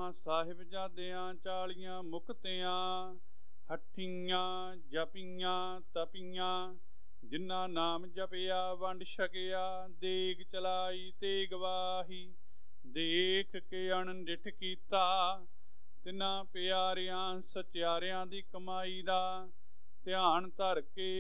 ਸਾਹਿਬਜ਼ਾਦਿਆਂ 40 ਮੁਕਤਿਆਂ, ਹੱਠੀਆਂ ਜਪੀਆਂ ਤਪੀਆਂ, ਜਿਨ੍ਹਾਂ ਨਾਮ ਜਪਿਆ ਵੰਡ ਛਕਿਆ, ਦੇਗ ਚਲਾਈ ਤੇ ਗਵਾਹੀ, ਦੇਖ ਕੇ ਅਣਡਿੱਠ ਕੀਤਾ, ਤਿੰਨਾਂ ਪਿਆਰਿਆਂ ਸਚਿਆਰਿਆਂ ਦੀ ਕਮਾਈ ਦਾ ਧਿਆਨ ਧਰ ਕੇ